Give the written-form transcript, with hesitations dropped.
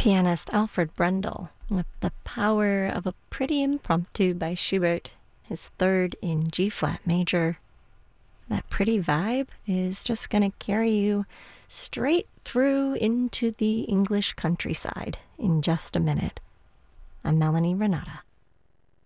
Pianist Alfred Brendel with The Power of a Pretty Impromptu by Schubert, his third in G-flat major. That pretty vibe is just going to carry you straight through into the English countryside in just a minute. I'm Melanie Renata.